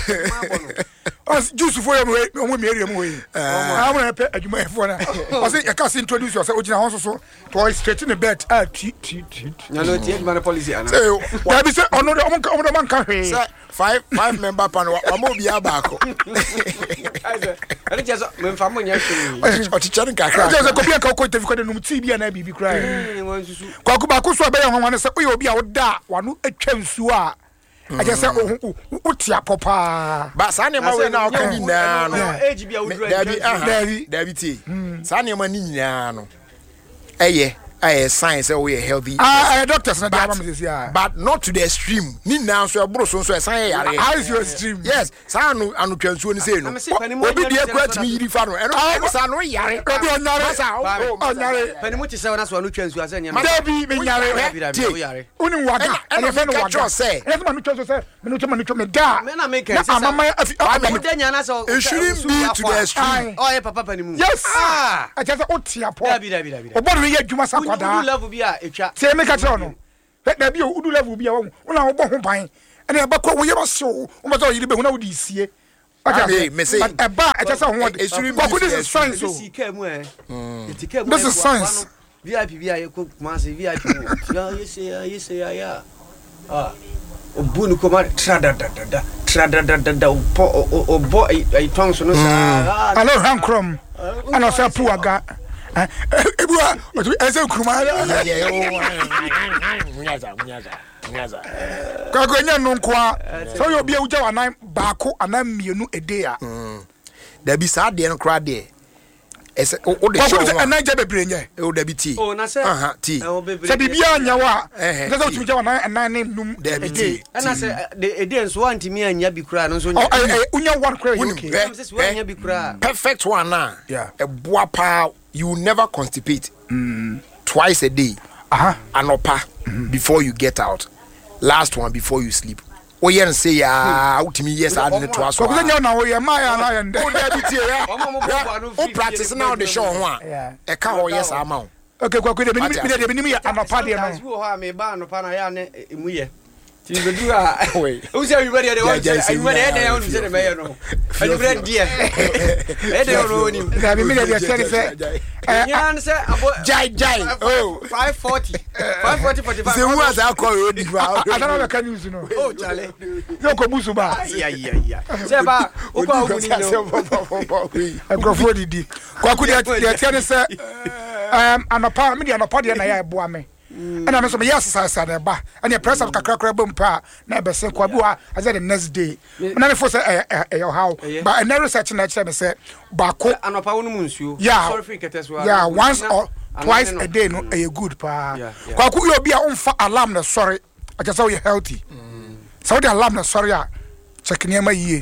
As juice for you, way. I'm going to pay a human for I say, I can't introduce yourself, which I also to straight in the bed. No, no, policy. So, why be said, oh, no, the man can't pay. Five member panel, I'm going to be a back. I just when family Or teaching Just a copy of Coco to the TB and I be crying. Kwakubaku so be on one say we obi a woda wanu atwamsuo a just say utia papa but sane ma we na aka nyina no age bia wodura David ti sane ma ni nyina no science we healthy doctors na dem say ya but not to the extreme ni na so ebro so san yare how is your extreme yes sanu anu twansuo ni say no obi de akura mi yiri fa no eno sa no yare obi onyare onyare panimu ti say na so anu twansuo ase nya David me nyare uni wada eno fe no wada say yes manu twansuo say manu me da me na make sense mama afi nya na so it shouldn't be to the extreme oh papa panimu yes I just otia po David obodo ye adwuma sa udu level bi a etwa say make it on da bi udu level bi a wo una wo ho ban ene ba ko wo ye ba so wo ba so yiri be hu na wo di sie me say eba I just want this is science this is science VIP bi a ye ko massive VIP you say ya obunu ko ma trada obo ai tonso no sa hello Hankrom ana say puaga ebua ese kuruma nyaza kagonya no nkoa so yo bia uja wanan baako anan mienu ede a da bi sa de no kra de ese o de show wa anan je bebre nye o da bi ti o na se ti se bibia nya wa nza so uja wanan anan ne num da bi ti ana se de ede nso wanti mi anya bi kra no so nya unya one kra okay se anya bi kra perfect one na eboa pa you never constipate twice a day anopa before you get out last one before you sleep o yen say ya utimi yes ad ne to aso ko nya na wo ye ma ya na ye nde o da bi tie ya o practice now the show ho a e ka ho yes ama o okay kwa de bi ya anopa de no wo ha me ba anopa na ya ne emu ye ti be du a o say you ready dey want say you ready dey want say me no you ready there e dey no ni na bi me dey say yan say jai 540 45 say who has alcohol road I don't know the news no oh chale yo ko busu ba ya say ba o ko awu ni no agrofo didi kwa ku dey tell say anopa me dey anopa dey na ya eboa me and I'm so yes I na ba and the press of kakra bom pa na be se kwa bi wa I said the next day na me for say how but I never research na tell me say baako anopa wonu munsuo sorry for keteswa once or twice a day no good pa kwa ku yo bia umfa alarm na sorry I just say you healthy so the alarm na sorry a check niam yie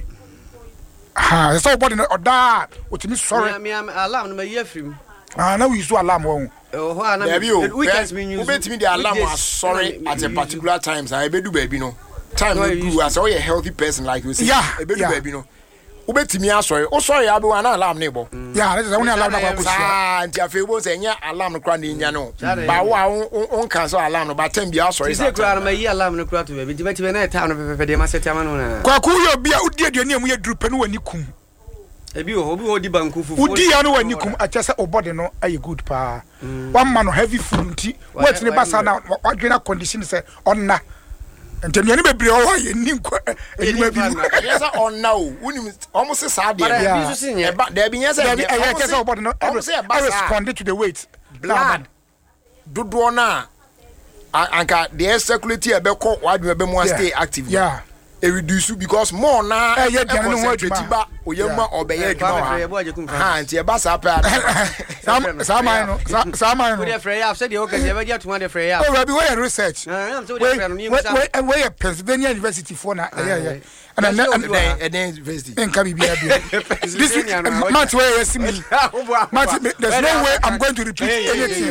so body no oda otimi sorry me alarm no ma yie afrim now we use alarm won weekends mean you betimi the alarm was sorry at a particular times I be do baby no time you as a healthy person like you say e be do baby no ubetimi asori o sorry abi wa na alarm ne bo that is only alarm na kwa kusia anti afebo say nya alarm no kra na nya no ba wa on cancel alarm no ba time bi asori say kra na ma yi alarm no kra to baby tibe na time no pepe de ma set ama no na kwa ku yo bia udi aduane amu ye drupe no wani kum ebi ho di banku fufu udi ya no wani kum achese obody no aye good pa one man heavy food nti wait ne basa na wadwena condition say onna ntemi ni bebre o wa ye ni nkwa enima bi yes onna o woni almost say de ba de bi yes de bi achese obody no respond to the weight blood dodo na anka the circulate e be ko wadwe be mo stay active e reduce because more na e no ba oyema obeye adwuma ha nti e ba sa pa sama no we dey free ya said the okay dey be atuma dey free ya oh we be research we Pennsylvania University for na and university in Caribbean this match where yes me there's no way I'm going to repeat anything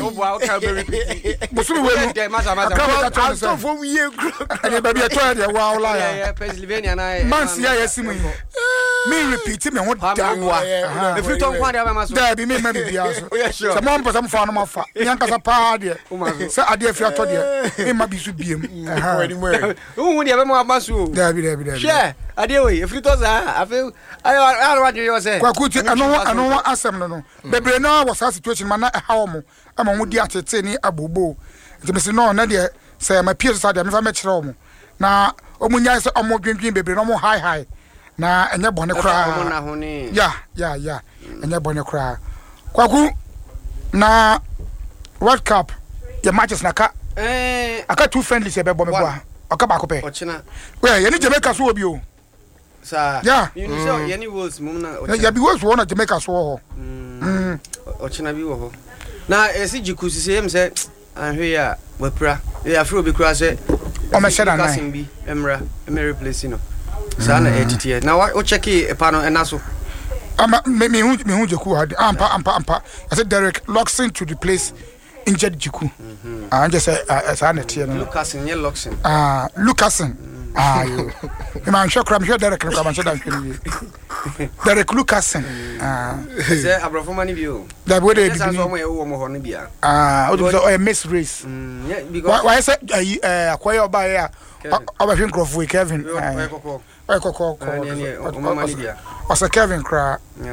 musu we no so for we and baby I told you wow la Pennsylvania na man see yes me me repeat me what da if you don't find out my da be me ma bibia so so mo mpesa mo fa no ma fa nyankasa pa de se ade afia to de me ma bi so biem who dey be mo amasu da bi share ade we if you to za afi I want you say kwakuti ano asem no bebre na was a situation man na ha mo ama mo di atete ni abobo nti me se no na de se ma pie so de me fa me kire mo na omunya se omo dwendwen bebre no mo high na enye bone kra ya enye bone kra kwaku na World Cup the matches na ka aka two friendly se be bo me bo aka ba ko pe ochina we ye ni Jamaica so obi o sa you know say ye ni wolves mum na ochina ya bi wolves wo na Jamaica so ho ochina bi wo ho na esi jikusi se em se ahwe ya wapra ya afro bi kra se o me sheda na bi emra replace no sana edit na o check e pa no enaso ama me hu jeku had ampa I said Derek Luxon to replace injured Jiku and just sana tie no Lucasen ye Luxon Lucasen yo I'm sure Derek come and that Derek Lucasen say abrofoma ni bio that way they be wo mo ho no bia o do miss race why say akwai oba ya oba hwe Crawford Kevin Koko Kevin cry